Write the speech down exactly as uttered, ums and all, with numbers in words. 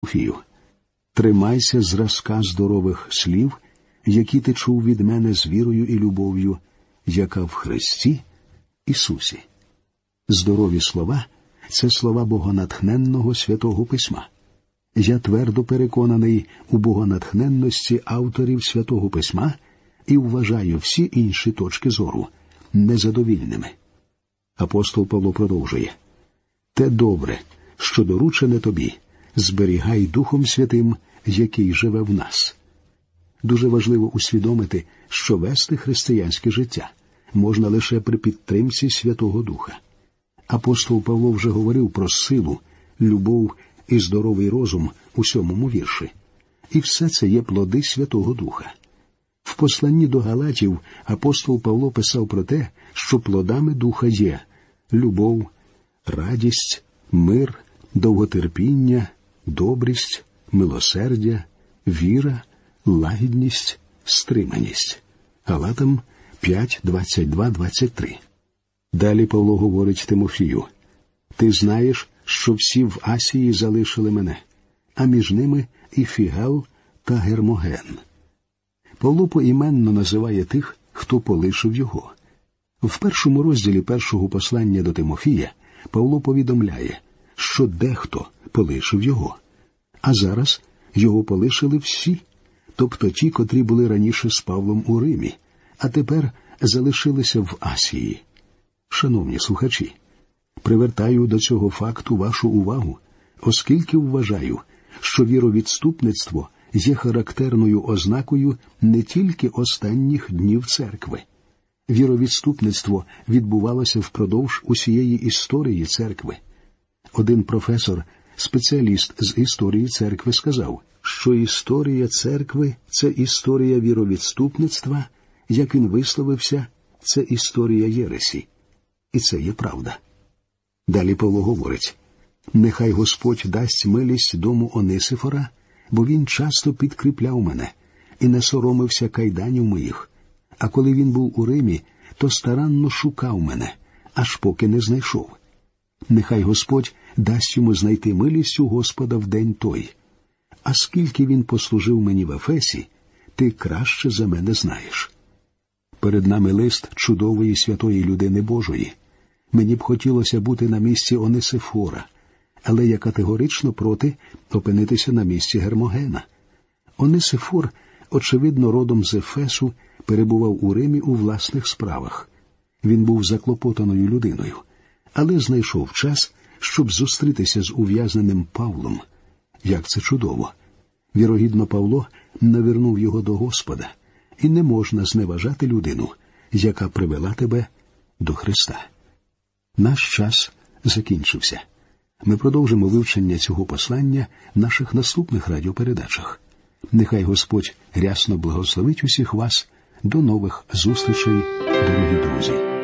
Тимофію, тримайся зразка здорових слів, які ти чув від мене з вірою і любов'ю, яка в Христі Ісусі. Здорові слова – це слова богонатхненного Святого Письма. Я твердо переконаний у богонатхненності авторів Святого Письма і вважаю всі інші точки зору незадовільними. Апостол Павло продовжує. Те добре, що доручене тобі, зберігай Духом Святим, який живе в нас. Дуже важливо усвідомити, що вести християнське життя можна лише при підтримці Святого Духа. Апостол Павло вже говорив про силу, любов і здоровий розум у сьомому вірші. І все це є плоди Святого Духа. В посланні до Галатів апостол Павло писав про те, що плодами Духа є любов, радість, мир, довготерпіння, добрість, милосердя, віра, лагідність, стриманість. Галатам п'ять, двадцять два двадцять три. Далі Павло говорить Тимофію. Ти знаєш, що всі в Асії залишили мене, а між ними і Фігел та Гермоген. Павло поіменно називає тих, хто полишив його. В першому розділі першого послання до Тимофія Павло повідомляє, що дехто полишив його. А зараз його полишили всі, тобто ті, котрі були раніше з Павлом у Римі, а тепер залишилися в Асії. Шановні слухачі, привертаю до цього факту вашу увагу, оскільки вважаю, що віровідступництво є характерною ознакою не тільки останніх днів церкви. Віровідступництво відбувалося впродовж усієї історії церкви. Один професор, спеціаліст з історії церкви, сказав, що історія церкви – це історія віровідступництва, як він висловився, це історія єресі. І це є правда. Далі Павло говорить, «Нехай Господь дасть милість дому Онисифора, бо він часто підкріпляв мене і не соромився кайданів моїх. А коли він був у Римі, то старанно шукав мене, аж поки не знайшов. Нехай Господь дасть йому знайти милість у Господа в день той. А скільки він послужив мені в Ефесі, ти краще за мене знаєш». Перед нами лист чудової святої людини Божої. Мені б хотілося бути на місці Онисифора, але я категорично проти опинитися на місці Гермогена. Онисифор, очевидно, родом з Ефесу, перебував у Римі у власних справах. Він був заклопотаною людиною, але знайшов час, щоб зустрітися з ув'язненим Павлом. Як це чудово! Вірогідно, Павло навернув його до Господа, і не можна зневажати людину, яка привела тебе до Христа. Наш час закінчився. Ми продовжимо вивчення цього послання в наших наступних радіопередачах. Нехай Господь рясно благословить усіх вас. До нових зустрічей, дорогі друзі.